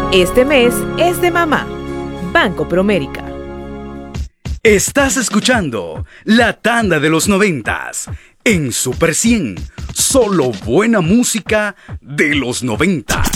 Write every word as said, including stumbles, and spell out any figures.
Este mes es de mamá. Banco Promérica. Estás escuchando La Tanda de los Noventas en Super cien. Solo buena música de los noventa.